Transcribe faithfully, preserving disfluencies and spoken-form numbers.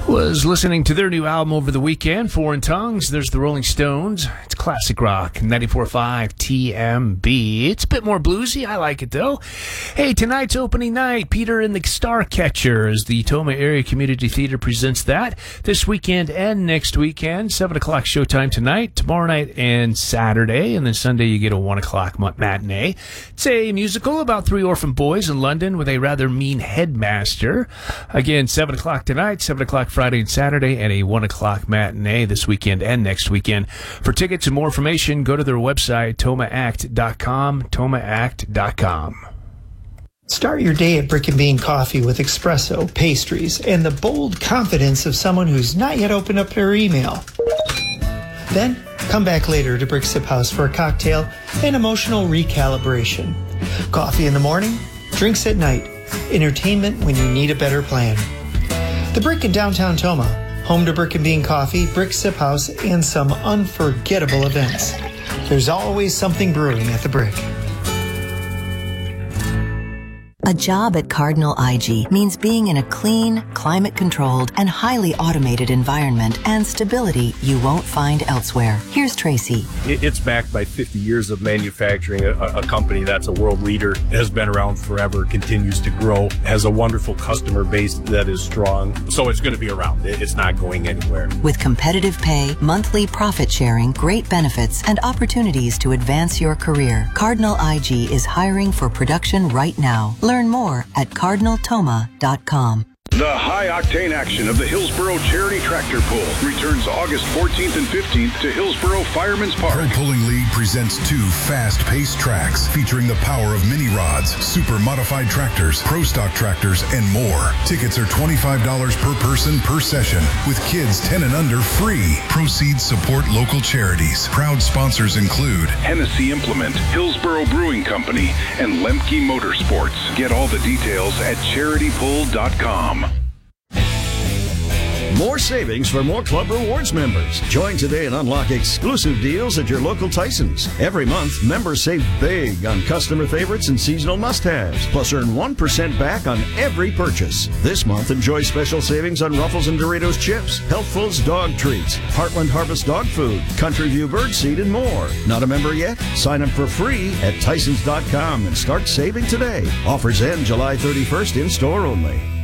Was listening to their new album over the weekend, Foreign Tongues. There's the Rolling Stones. It's classic rock, ninety-four point five T M B. It's a bit more bluesy. I like it, though. Hey, tonight's opening night, Peter and the Starcatchers. The Tomah Area Community Theater presents that this weekend and next weekend. seven o'clock showtime tonight, tomorrow night, and Saturday. And then Sunday, you get a one o'clock matinee. It's a musical about three orphan boys in London with a rather mean headmaster. Again, seven o'clock tonight, seven o'clock Friday and Saturday, and a one o'clock matinee this weekend and next weekend. For tickets and more information, go to their website, tomah act dot com, tomah act dot com. Start your day at Brick and Bean Coffee with espresso, pastries, and the bold confidence of someone who's not yet opened up their email. Then, come back later to Brick Sip House for a cocktail and emotional recalibration. Coffee in the morning, drinks at night, entertainment when you need a better plan. The Brick in downtown Tomah, home to Brick and Bean Coffee, Brick Sip House, and some unforgettable events. There's always something brewing at the Brick. A job at Cardinal I G means being in a clean, climate-controlled, and highly automated environment and stability you won't find elsewhere. Here's Tracy. It's backed by fifty years of manufacturing, a, a company that's a world leader, has been around forever, continues to grow, has a wonderful customer base that is strong. So it's going to be around. It's not going anywhere. With competitive pay, monthly profit sharing, great benefits, and opportunities to advance your career, Cardinal I G is hiring for production right now. Learn more at cardinal tomah dot com. The high-octane action of the Hillsboro Charity Tractor Pull returns August fourteenth and fifteenth to Hillsboro Fireman's Park. Pro Pulling League presents two fast-paced tracks featuring the power of mini rods, super modified tractors, pro stock tractors, and more. Tickets are twenty-five dollars per person per session, with kids ten and under free. Proceeds support local charities. Proud sponsors include Hennessy Implement, Hillsboro Brewing Company, and Lemke Motorsports. Get all the details at charity pull dot com. More savings for more Club Rewards members. Join today and unlock exclusive deals at your local Tyson's. Every month, members save big on customer favorites and seasonal must-haves, plus earn one percent back on every purchase. This month, enjoy special savings on Ruffles and Doritos chips, Healthful's dog treats, Heartland Harvest dog food, Country View birdseed, and more. Not a member yet? Sign up for free at tysons dot com and start saving today. Offers end July thirty-first in store only.